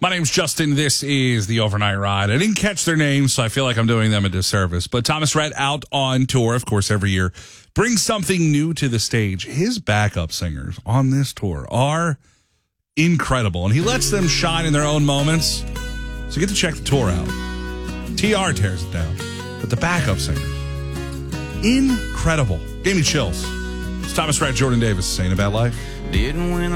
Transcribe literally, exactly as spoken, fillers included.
My name's Justin. This is the Overnight Ride. I didn't catch their names, so I feel like I'm doing them a disservice. But Thomas Rhett out on tour, of course, every year, brings something new to the stage. His backup singers on this tour are incredible, and he lets them shine in their own moments. So you get to check the tour out. T R tears it down, but the backup singers, incredible. Gave me chills. It's Thomas Rhett, Jordan Davis, Saying a Bad Life. Didn't win